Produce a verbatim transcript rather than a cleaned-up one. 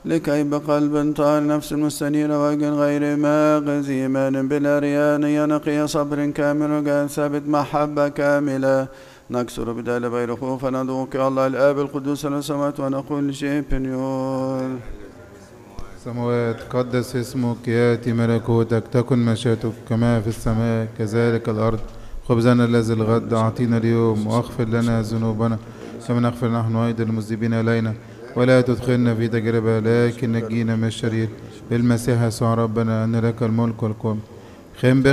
لكي بقلب طاهر نفس مستنيرة وجه غير ماغز إيمان بلا رياء ينقي صبر كامل رجاء ثابت محبة كاملة نكسر بدال غير خوف ندعوك الله الآب القدوس السماوات ونقول شيء بنيول سماوات قدس اسمك ياتي ملكوتك تكن مشيئتك كما في السماء كذلك الأرض خبزنا الذي الغد أعطينا اليوم واغفر لنا ذنوبنا كما نغفر نحن أيضا المذنبين إلينا ولا تدخلنا في تجربة لكن نجينا من الشرير بالمسيح يسوع ربنا أن لك الملك والقوة